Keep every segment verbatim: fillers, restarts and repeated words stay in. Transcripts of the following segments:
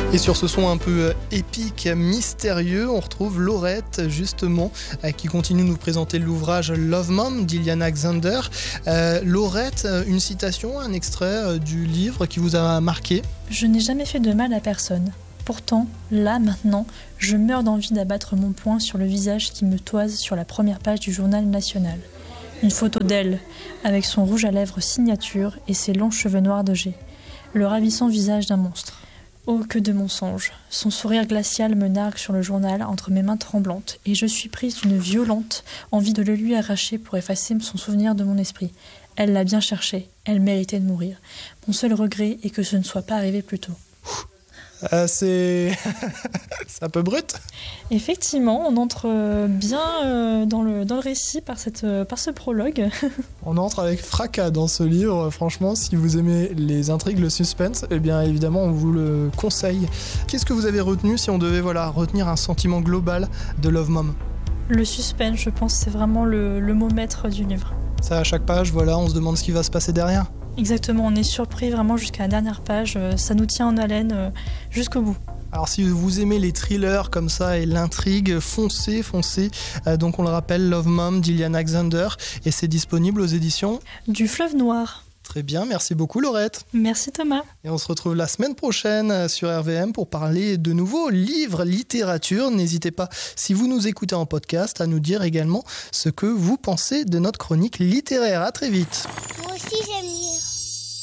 Et sur ce son un peu épique, mystérieux, on retrouve Laurette, justement, qui continue de nous présenter l'ouvrage Love Mom d'Iliana Xander. Euh, Laurette, une citation, un extrait du livre qui vous a marqué ? Je n'ai jamais fait de mal à personne. Pourtant, là, maintenant, je meurs d'envie d'abattre mon poing sur le visage qui me toise sur la première page du journal national. Une photo d'elle, avec son rouge à lèvres signature et ses longs cheveux noirs de G. Le ravissant visage d'un monstre. Oh, que de mensonges. Son sourire glacial me nargue sur le journal entre mes mains tremblantes et je suis prise d'une violente envie de le lui arracher pour effacer son souvenir de mon esprit. Elle l'a bien cherché, elle méritait de mourir. Mon seul regret est que ce ne soit pas arrivé plus tôt. Euh, c'est... c'est un peu brut. Effectivement, on entre bien euh, dans, le, dans le récit par, cette, euh, par ce prologue. On entre avec fracas dans ce livre. Franchement, si vous aimez les intrigues, le suspense, eh bien évidemment, on vous le conseille. Qu'est-ce que vous avez retenu si on devait voilà, retenir un sentiment global de Love Mom ? Le suspense, je pense, c'est vraiment le, le mot maître du livre. Ça, à chaque page, voilà, on se demande ce qui va se passer derrière. Exactement, on est surpris vraiment jusqu'à la dernière page, ça nous tient en haleine jusqu'au bout. Alors si vous aimez les thrillers comme ça et l'intrigue, foncez, foncez. Euh, donc on le rappelle, Love Mom d'Iliana Xander et c'est disponible aux éditions du Fleuve Noir. Très bien, merci beaucoup Laurette. Merci Thomas. Et on se retrouve la semaine prochaine sur R V M pour parler de nouveaux livres, littérature. N'hésitez pas, si vous nous écoutez en podcast, à nous dire également ce que vous pensez de notre chronique littéraire. À très vite. Moi aussi j'aime lire.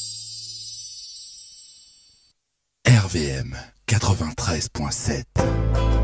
R V M quatre-vingt-treize virgule sept